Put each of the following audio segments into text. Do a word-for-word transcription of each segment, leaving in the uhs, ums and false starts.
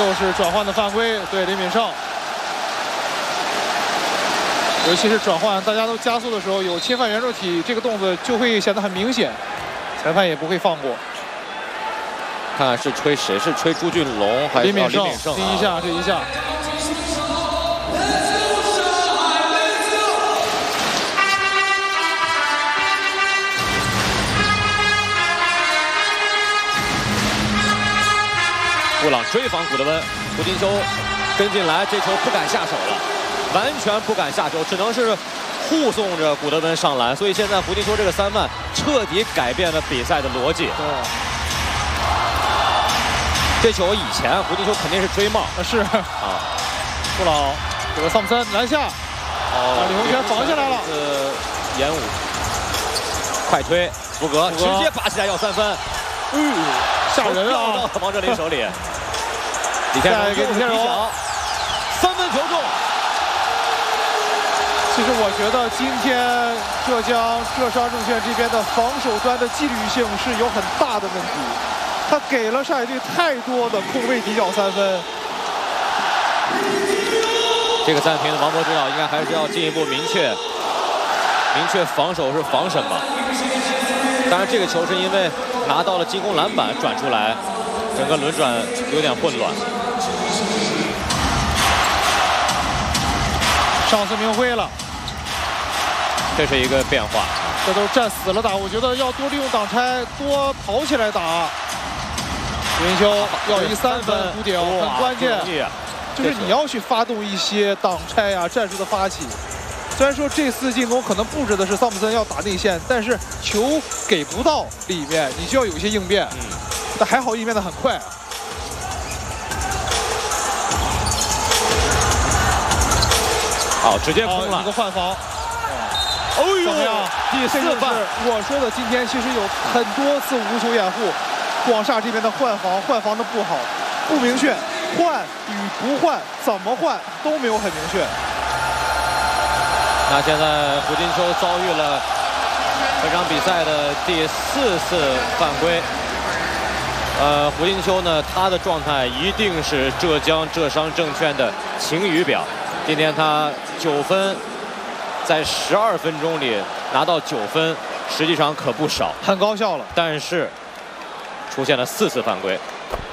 又是转换的犯规，对林敏胜。尤其是转换，大家都加速的时候，有侵犯圆柱体这个动作就会显得很明显，裁判也不会放过。 看看是吹谁？是吹朱俊龙还是林敏胜？ 胜第一下，这一下。 布朗追防古德温，胡金秋跟进来，这球不敢下手了，完全不敢下手，只能是护送着古德温上篮。所以现在胡金秋这个三犯彻底改变了比赛的逻辑。 对。 这球以前胡金秋肯定是追帽， 是啊。布朗给了桑普森篮下，哦，李洪权防下来了。 呃，延误，快推，福格直接拔起来要三分。 嗯。吓人啊！ 掉到王哲林手里，李天荣给李天荣三分球中。 其实我觉得今天浙江浙商证券这边的防守端的纪律性是有很大的问题，他给了上海队太多的空位底角三分。 这个暂停的王博指导应该还是要进一步明确明确防守是防什么。当然，这个球是因为拿到了进攻篮板转出来，整个轮转有点混乱。 上次明辉了， 这是一个变化。 这都是站死了打，我觉得要多利用挡拆，多跑起来打。云秋要一三分弧顶，很关键，就是你要去发动一些挡拆啊战术的发起。虽然说这次进攻可能布置的是桑普森要打内线，但是球给不到里面，你就要有一些应变。嗯，但还好应变的很快。 好，直接空了一个换防。 哦呦， 怎么样？ 第四犯， 我说的今天其实有很多次无球掩护，广厦这边的换防换防的不好，不明确，换与不换，怎么换都没有很明确。 那现在胡金秋遭遇了本场比赛的第四次犯规。呃，胡金秋呢，他的状态一定是浙江浙商证券的晴雨表。今天他九分，在十二分钟里拿到九分，实际上可不少， 很高效了。 但是出现了四次犯规。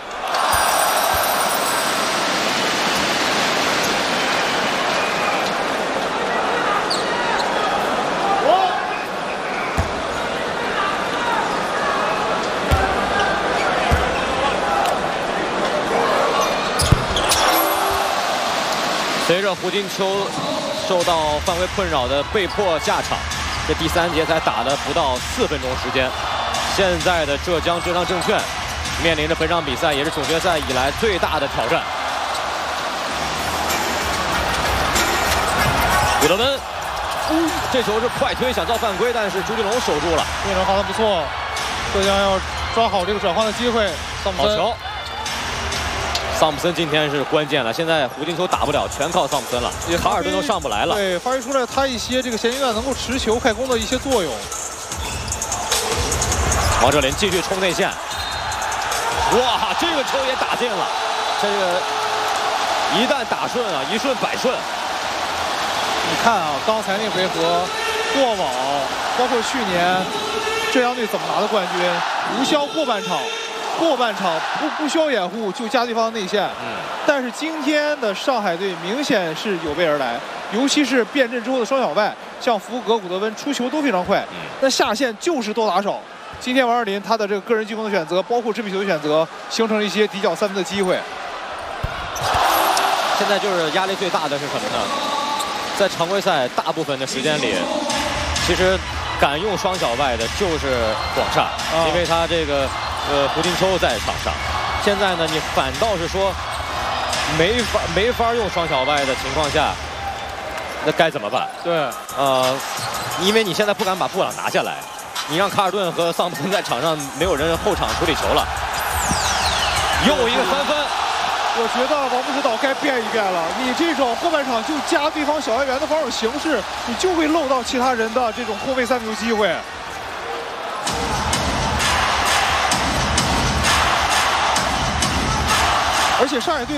随着胡金秋受到犯规困扰的被迫下场，这第三节才打了不到四分钟时间。现在的浙江浙商证券面临着本场比赛也是总决赛以来最大的挑战。古德温，嗯，这球是快推想造犯规，但是朱俊龙守住了。 朱俊龙防得不错，浙江要抓好这个转换的机会。桑普森。 好球。桑普森今天是关键了，现在胡金秋打不了，全靠桑普森了，卡尔顿都上不来了。 对，发挥出来他一些这个衔接段能够持球快攻的一些作用。 王哲林继续冲内线，哇，这个球也打进了，这个一旦打顺啊，一顺百顺。 你看啊，刚才那回合，过往包括去年浙江队怎么拿的冠军，无消过半场。后半场不不需要掩护就加对方的内线，嗯，但是今天的上海队明显是有备而来，尤其是变阵之后的双小外，像福格、古德温出球都非常快，嗯，那下线就是多打少。今天王哲林他的这个个人进攻的选择，包括制比球的选择，形成了一些底角三分的机会。 现在就是压力最大的是什么呢？在常规赛大部分的时间里，其实敢用双小外的就是广厦，啊，因为他这个。呃，胡金秋在场上，现在呢，你反倒是说没法没法用双小外的情况下，那该怎么办？ 对， 呃，因为你现在不敢把布朗拿下来，你让卡尔顿和桑普森在场上，没有人后场处理球了，又一个三分。 我觉得王布指导该变一变了，你这种后半场就加对方小外援的防守形式，你就会漏到其他人的这种后卫三分球机会。而且上海队。